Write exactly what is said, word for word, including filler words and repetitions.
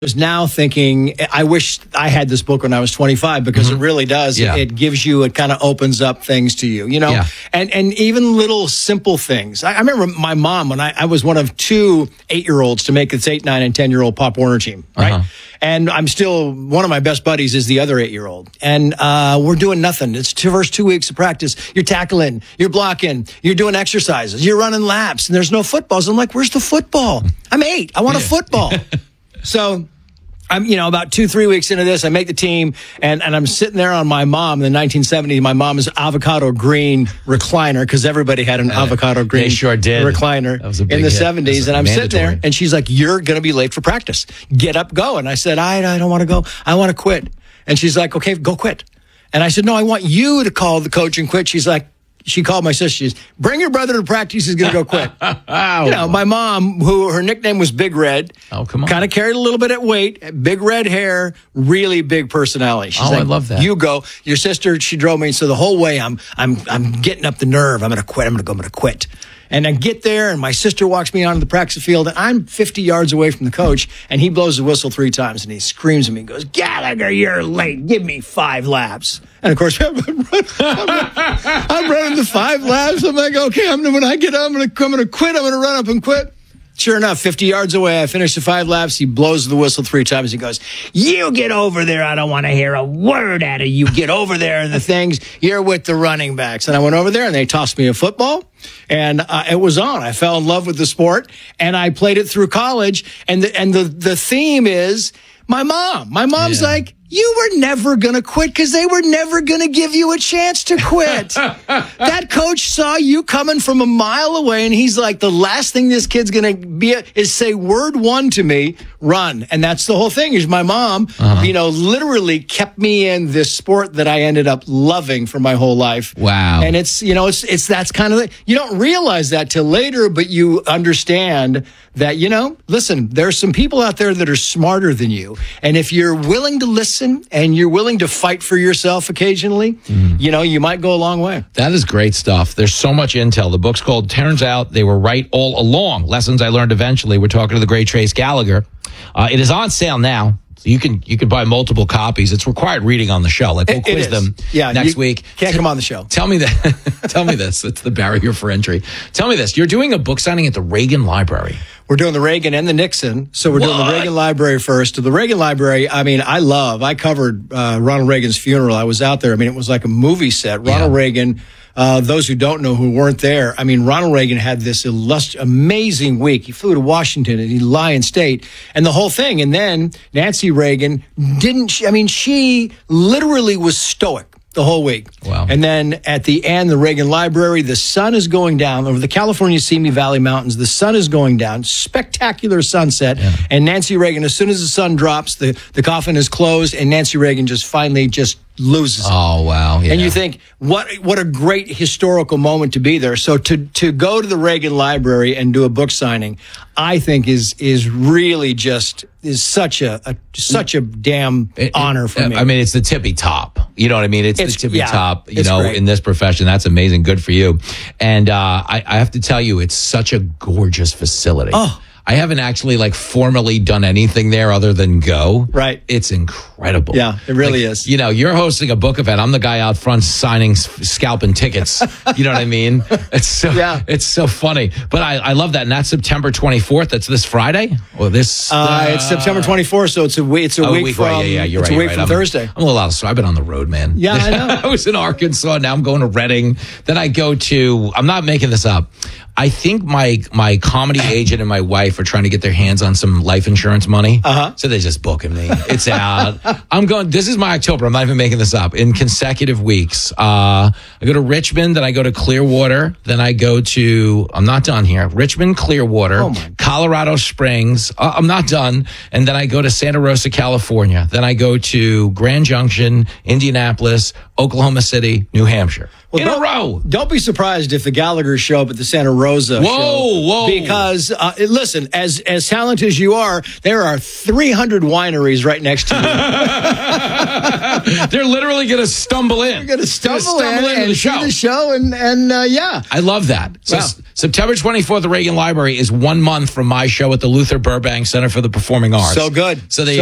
is now thinking, I wish I had this book when I was twenty-five, because mm-hmm. it really does. Yeah. It, it gives you, it kind of opens up things to you, you know, yeah. and, and even little simple things. I, I remember my mom, when I, I was one of two eight-year-olds to make this eight, nine, and ten-year-old Pop Warner team, right? Uh-huh. And I'm still, one of my best buddies is the other eight-year-old. And uh, we're doing nothing. It's the first two weeks of practice. You're tackling, you're blocking, you're doing exercises, you're running laps, and there's no footballs. I'm like, where's the football? I'm eight. I want a football. So I'm, you know, about two, three weeks into this, I make the team, and, and I'm sitting there on my mom in the nineteen seventies. My mom's avocado green recliner, because everybody had an uh, avocado green they sure did. recliner That was a big in the hit. seventies. And I'm mandatory. sitting there, and she's like, you're going to be late for practice. Get up, go. And I said, I, I don't want to go. I want to quit. And she's like, okay, go quit. And I said, no, I want you to call the coach and quit. She's like, she called my sister. She says, bring your brother to practice. He's going to go quit. oh. You know, my mom, who her nickname was Big Red, oh, come on, kind of carried a little bit of weight, big red hair, really big personality. She's oh, like, I love that. You go. Your sister, she drove me. So the whole way, I'm, I'm, I'm getting up the nerve. I'm going to quit. I'm going to go. I'm going to quit. And I get there, and my sister walks me onto the practice field, and I'm fifty yards away from the coach, and he blows the whistle three times, and he screams at me and goes, Gallagher, you're late. Give me five laps. And, of course, I'm, running, I'm, I'm running the five laps. I'm like, okay, I'm, when I get up, I'm going to I'm gonna quit. I'm going to run up and quit. Sure enough, fifty yards away, I finish the five laps. He blows the whistle three times. He goes, you get over there. I don't want to hear a word out of you. Get over there and the things. You're with the running backs. And I went over there, and they tossed me a football. And uh, it was on. I fell in love with the sport, and I played it through college. And the, and the, the theme is my mom. My mom's yeah. like, you were never going to quit, because they were never going to give you a chance to quit. That coach saw you coming from a mile away, and he's like, the last thing this kid's going to be is say word one to me, run. And that's the whole thing, is my mom, uh-huh. you know, literally kept me in this sport that I ended up loving for my whole life. Wow. And it's, you know, it's, it's that's kind of, the, you don't realize that till later, but you understand that, you know, listen, there's some people out there that are smarter than you. And if you're willing to listen, and you're willing to fight for yourself occasionally, mm. you know, you might go a long way. That is great stuff. There's so much intel. The book's called Turns Out They Were Right All Along. Lessons I Learned Eventually. We're talking to the great Trace Gallagher. Uh, it is on sale now. So you can you can buy multiple copies. It's required reading on the show. Like we'll it, quiz it them yeah, next week. Can't come on the show. Tell me that. Tell me this. It's the barrier for entry. Tell me this. You're doing a book signing at the Reagan Library. We're doing the Reagan and the Nixon. So we're what? doing the Reagan Library first. The Reagan Library, I mean, I love, I covered uh, Ronald Reagan's funeral. I was out there. I mean, it was like a movie set. Ronald yeah. Reagan, uh, those who don't know who weren't there, I mean, Ronald Reagan had this illust- amazing week. He flew to Washington and Lyon State and the whole thing. And then Nancy Reagan didn't, she, I mean, she literally was stoic the whole week. Wow. And then at the end, the Reagan Library, the sun is going down over the California Simi Valley Mountains. The sun is going down. Spectacular sunset. Yeah. And Nancy Reagan, as soon as the sun drops, the, the coffin is closed, and Nancy Reagan just finally just loses it. Oh, wow. Yeah. And you think, what what a great historical moment to be there. So to to go to the Reagan Library and do a book signing, I think is is really just is such a, a such a damn it, honor for it, me. I mean, it's the tippy top. You know what I mean? It's, it's the tippy yeah, top, you know, great. In this profession. That's amazing. Good for you. And uh, I, I have to tell you, it's such a gorgeous facility. Oh. I haven't actually like formally done anything there other than go. Right. It's incredible. Yeah, it really like, is. You know, you're hosting a book event. I'm the guy out front signing, scalping tickets. You know what I mean? It's so, yeah. it's so funny. But I, I love that. And that's September twenty-fourth. That's this Friday? Or this? Uh, uh, it's September twenty-fourth. So it's a week, it's a oh, week, week from, right, yeah, yeah, you're it's right, a week right. from I'm, Thursday. I'm a little out of, so I've been on the road, man. Yeah, I know. I was in Arkansas. Now I'm going to Reading. Then I go to, I'm not making this up. I think my my comedy agent and my wife are trying to get their hands on some life insurance money. Uh-huh. So they're just booking me. It's out. I'm going, this is my October. I'm not even making this up. In consecutive weeks. Uh, I go to Richmond, then I go to Clearwater, then I go to, I'm not done here, Richmond, Clearwater, oh Colorado Springs. Uh, I'm not done. And then I go to Santa Rosa, California. Then I go to Grand Junction, Indianapolis, Oklahoma City, New Hampshire. in a don't- row. Don't be surprised if the Gallagher show up at the Santa Rosa Whoa, show. whoa. Because, uh, listen, as, as talented as you are, there are three hundred wineries right next to you. They're literally going to stumble in. You're going to stumble, stumble in into and the see show. the show, and, and uh, yeah. I love that. So Wow. S- September twenty-fourth, the Reagan Library is one month from my show at the Luther Burbank Center for the Performing Arts. So good. So they